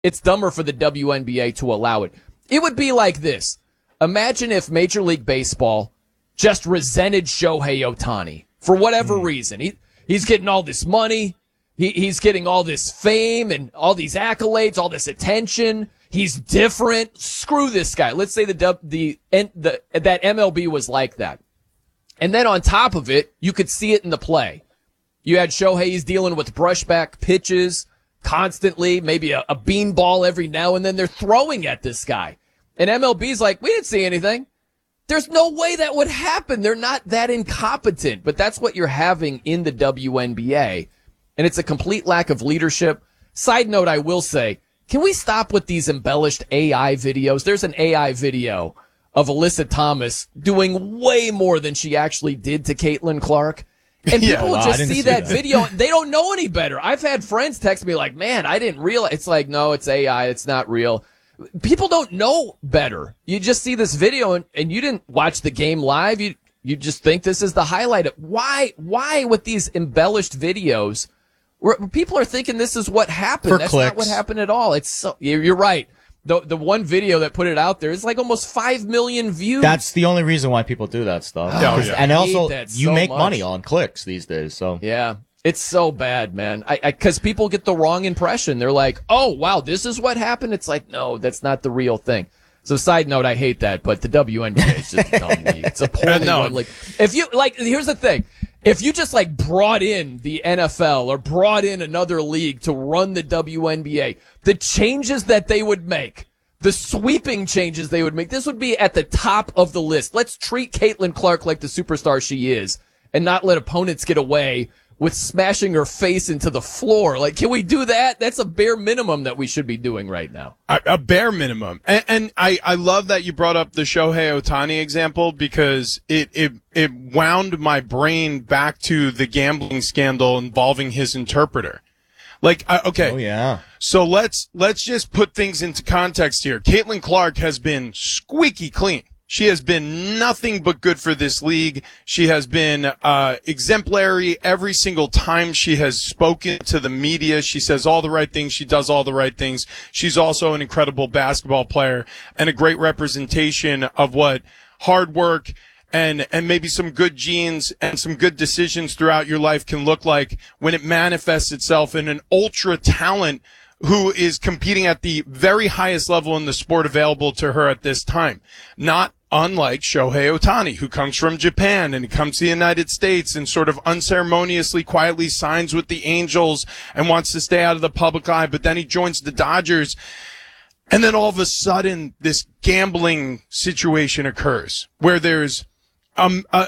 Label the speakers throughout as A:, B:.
A: it's dumber for the WNBA to allow it. It would be like this. Imagine if Major League Baseball just resented Shohei Ohtani for whatever reason. He's getting all this money. He's getting all this fame and all these accolades, all this attention. He's different. Screw this guy. Let's say that MLB was like that. And then on top of it, you could see it in the play. You had Shohei, he's dealing with brushback pitches constantly, maybe a beanball every now and then. They're throwing at this guy. And MLB's like, we didn't see anything. There's no way that would happen. They're not that incompetent. But that's what you're having in the WNBA. And it's a complete lack of leadership. Side note, I will say, can we stop with these embellished AI videos? There's an AI video of Alyssa Thomas doing way more than she actually did to Caitlin Clark. And people will just see that video. They don't know any better. I've had friends text me like, man, I didn't realize. It's like, no, it's AI. It's not real. People don't know better. You just see this video and you didn't watch the game live. You just think this is the highlight. Why with these embellished videos where people are thinking this is what happened? That's not what happened at all. It's so, you're right. The one video that put it out there is like almost 5 million views.
B: That's the only reason why people do that stuff. And also, you make money on clicks these days. So
A: yeah, it's so bad, man. Because people get the wrong impression. They're like, oh, wow, this is what happened. It's like, no, that's not the real thing. So side note, I hate that, but the WNBA is just a dumb league. It's a poorly run league. If you, like, here's the thing. If you just like brought in the NFL or brought in another league to run the WNBA, the changes that they would make, the sweeping changes they would make, this would be at the top of the list. Let's treat Caitlin Clark like the superstar she is and not let opponents get away with smashing her face into the floor. Like, can we do that? That's a bare minimum that we should be doing right now.
C: A bare minimum. And I love that you brought up the Shohei Ohtani example because it wound my brain back to the gambling scandal involving his interpreter. Like, okay.
B: Oh, yeah.
C: So let's just put things into context here. Caitlin Clark has been squeaky clean. She has been nothing but good for this league. She has been exemplary every single time she has spoken to the media. She says all the right things. She does all the right things. She's also an incredible basketball player and a great representation of what hard work and maybe some good genes and some good decisions throughout your life can look like when it manifests itself in an ultra talent who is competing at the very highest level in the sport available to her at this time. Not unlike Shohei Ohtani, who comes from Japan and he comes to the United States and sort of unceremoniously, quietly signs with the Angels and wants to stay out of the public eye, but then he joins the Dodgers. And then all of a sudden, this gambling situation occurs where there's a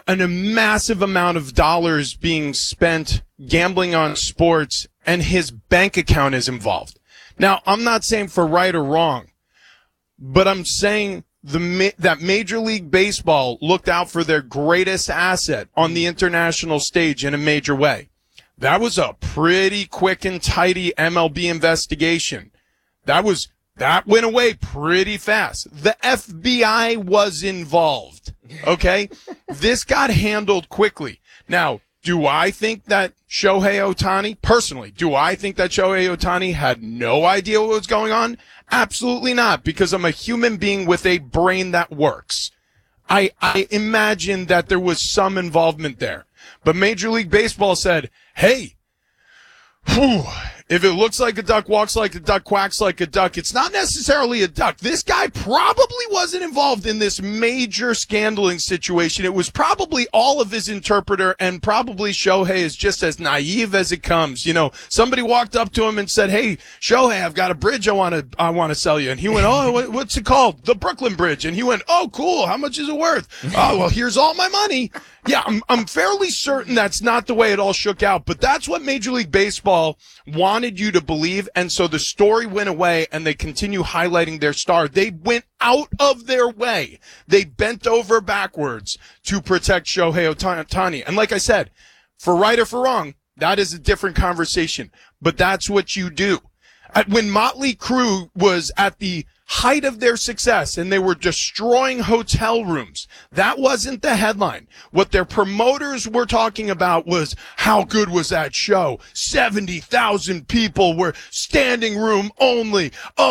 C: massive amount of dollars being spent gambling on sports and his bank account is involved. Now, I'm not saying for right or wrong, but I'm saying that Major League Baseball looked out for their greatest asset on the international stage in a major way. That was a pretty quick and tidy MLB investigation. That went away pretty fast. The FBI was involved. Okay? This got handled quickly. Now, do I think that Shohei Ohtani, personally, do I think that Shohei Ohtani had no idea what was going on? Absolutely not, because I'm a human being with a brain that works. I imagine that there was some involvement there. But Major League Baseball said, hey, if it looks like a duck, walks like a duck, quacks like a duck, it's not necessarily a duck. This guy probably wasn't involved in this major scandaling situation. It was probably all of his interpreter, and probably Shohei is just as naive as it comes. You know, somebody walked up to him and said, hey, Shohei, I've got a bridge I want to sell you. And he went, oh, what's it called? The Brooklyn Bridge. And he went, oh, cool. How much is it worth? Oh, well, here's all my money. Yeah, I'm fairly certain that's not the way it all shook out, but that's what Major League Baseball wanted you to believe, and so the story went away, and they continue highlighting their star. They went out of their way. They bent over backwards to protect Shohei Ohtani. And like I said, for right or for wrong, that is a different conversation, but that's what you do. When Motley Crue was at the height of their success and they were destroying hotel rooms. That wasn't the headline. What their promoters were talking about was, how good was that show? 70,000 people were standing room only. Oh,